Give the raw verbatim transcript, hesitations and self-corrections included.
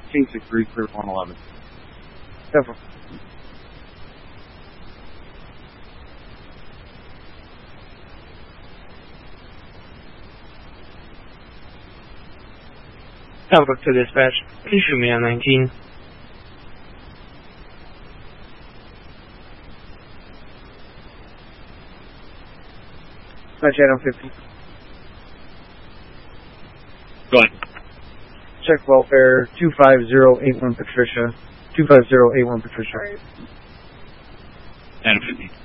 King six three, clear one eleven. Several. Alpha to dispatch. Please shoot me on nineteen. Dispatch eight on fifty. Go ahead. Check welfare two five zero eight one Patricia. two five zero eight one Patricia. Adam fifty.